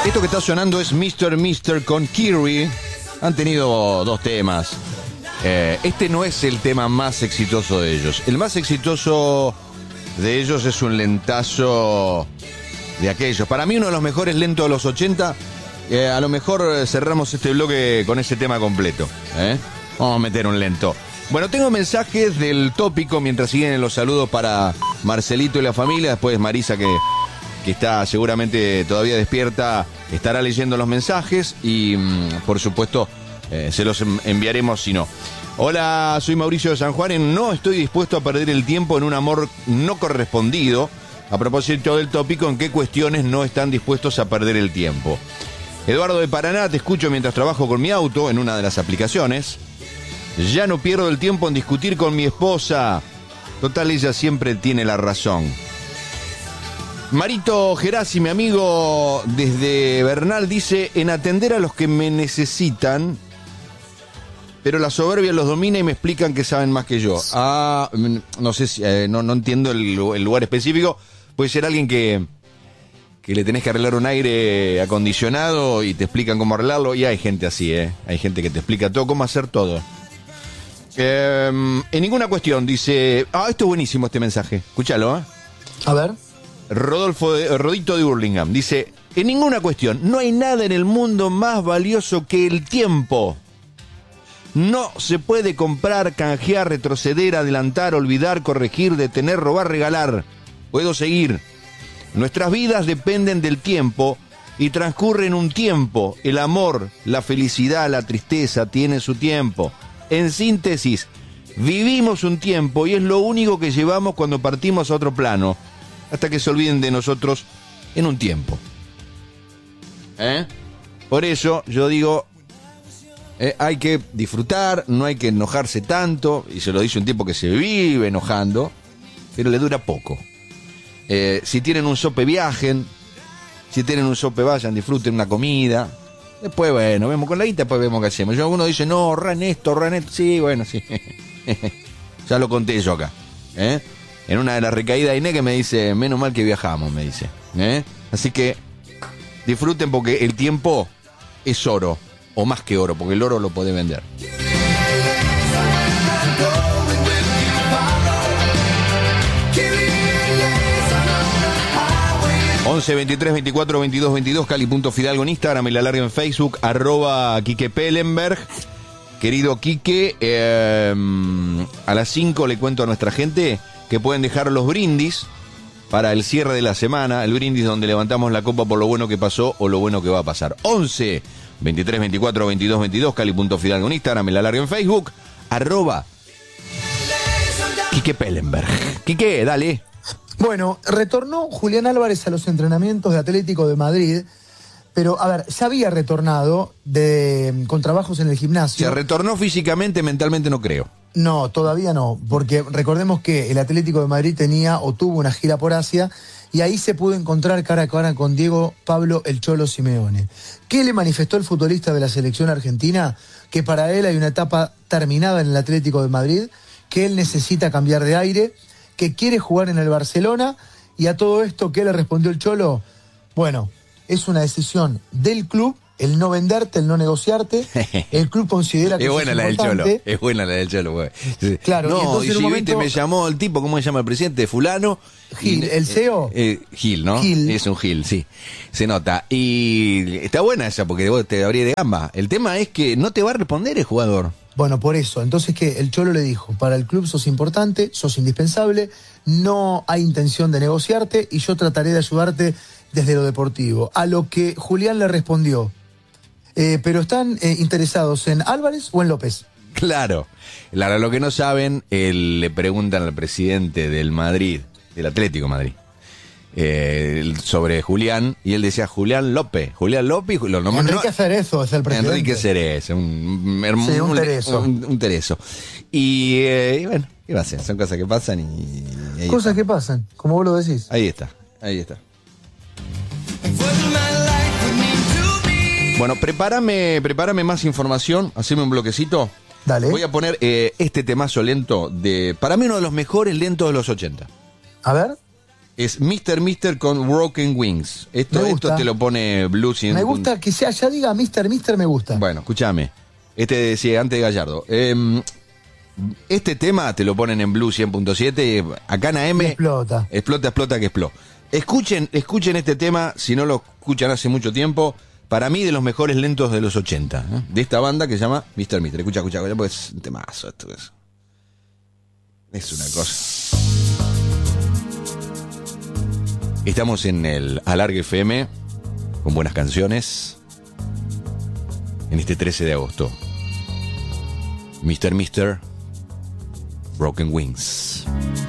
Esto que está sonando es Mr. con Kiri. Han tenido dos temas. Este no es el tema más exitoso de ellos. El más exitoso de ellos es un lentazo de aquellos. Para mí uno de los mejores lentos de los 80. A lo mejor cerramos este bloque con ese tema completo. Vamos a meter un lento. Bueno, tengo mensajes del tópico mientras siguen los saludos para Marcelito y la familia. Después Marisa, que está seguramente todavía despierta, estará leyendo los mensajes y, por supuesto, se los enviaremos si no. Hola, soy Mauricio de San Juan. No estoy dispuesto a perder el tiempo en un amor no correspondido. A propósito del tópico, ¿en qué cuestiones no están dispuestos a perder el tiempo? Eduardo de Paraná, te escucho mientras trabajo con mi auto en una de las aplicaciones. Ya no pierdo el tiempo en discutir con mi esposa. Total, ella siempre tiene la razón. Marito Gerasi, mi amigo desde Bernal, dice: en atender a los que me necesitan, pero la soberbia los domina y me explican que saben más que yo. No sé si, no entiendo el lugar específico. Puede ser alguien que le tenés que arreglar un aire acondicionado y te explican cómo arreglarlo. Y hay gente así, hay gente que te explica todo, cómo hacer todo. En ninguna cuestión, dice... esto es buenísimo este mensaje. Escúchalo, A ver. Rodito de Burlingame dice: en ninguna cuestión, no hay nada en el mundo más valioso que el tiempo. No se puede comprar, canjear, retroceder, adelantar, olvidar, corregir, detener, robar, regalar. Puedo seguir. Nuestras vidas dependen del tiempo y transcurren un tiempo. El amor, la felicidad, la tristeza tienen su tiempo. En síntesis, vivimos un tiempo y es lo único que llevamos cuando partimos a otro plano, hasta que se olviden de nosotros en un tiempo. Por eso yo digo, hay que disfrutar, no hay que enojarse tanto, y se lo dice un tipo que se vive enojando, pero le dura poco. Si tienen un sope, viajen. Si tienen un sope, vayan, disfruten una comida. Después, bueno, vemos con la guita, después vemos qué hacemos. Alguno dice: no, ahorran esto. Sí, bueno, sí. Ya lo conté yo acá. En una de las recaídas de Inés, que me dice: menos mal que viajamos, me dice. Así que disfruten, porque el tiempo es oro, o más que oro, porque el oro lo podés vender. 11 23 24 22 22, Cali.Fidalgo en Instagram, y la larga en Facebook, @Quique Pellenberg. Querido Quique, a las 5 le cuento a nuestra gente que pueden dejar los brindis para el cierre de la semana, el brindis donde levantamos la copa por lo bueno que pasó o lo bueno que va a pasar. 11 23 24 22 22, Cali.Fidalgo en Instagram, y la larga en Facebook, @Quique Pellenberg. Quique, dale. Bueno, retornó Julián Álvarez a los entrenamientos de Atlético de Madrid, pero, a ver, ya había retornado con trabajos en el gimnasio. ¿Se retornó físicamente? Mentalmente no creo. No, todavía no, porque recordemos que el Atlético de Madrid tenía o tuvo una gira por Asia, y ahí se pudo encontrar cara a cara con Diego Pablo El Cholo Simeone. ¿Qué le manifestó el futbolista de la selección argentina? Que para él hay una etapa terminada en el Atlético de Madrid, que él necesita cambiar de aire, que quiere jugar en el Barcelona. Y a todo esto, ¿qué le respondió el Cholo? Bueno, es una decisión del club, el no venderte, el no negociarte. El club considera que es buena la del Cholo. Es buena la del Cholo, güey. Claro, no, y entonces y si momento... me llamó el tipo, ¿cómo se llama el presidente? Fulano. Gil, el CEO. Gil, ¿no? Gil. Es un Gil, sí. Se nota. Y está buena esa, porque vos te abrí de gamba. El tema es que no te va a responder el jugador. Bueno, por eso. Entonces, ¿qué? El Cholo le dijo: para el club sos importante, sos indispensable, no hay intención de negociarte y yo trataré de ayudarte desde lo deportivo. A lo que Julián le respondió: ¿pero están interesados en Álvarez o en López? Claro. Lo que no saben, le preguntan al presidente del Madrid, del Atlético de Madrid, sobre Julián, y él decía Julián López. Enrique Cerezo es el presidente. Enrique Cerezo, un Tereso. Un Tereso. Y bueno, ¿qué va a hacer? Son cosas que pasan y cosas que pasan, como vos lo decís. Ahí está. Bueno, prepárame más información, haceme un bloquecito. Dale. Voy a poner este temazo lento para mí uno de los mejores lentos de los 80. A ver. Es Mr. con Broken Wings. Esto te lo pone Blue 100. Me gusta que sea, ya diga Mr. me gusta. Bueno, escúchame. Decía antes de Gallardo. Este tema te lo ponen en Blue 100.7. Acá en AM. Explota. Explota que explota. Escuchen este tema, si no lo escuchan hace mucho tiempo. Para mí, de los mejores lentos de los 80. De esta banda que se llama Mr. Escucha, porque es un temazo. Esto es una cosa. Estamos en el Alargue FM con buenas canciones en este 13 de agosto. Mr. Broken Wings.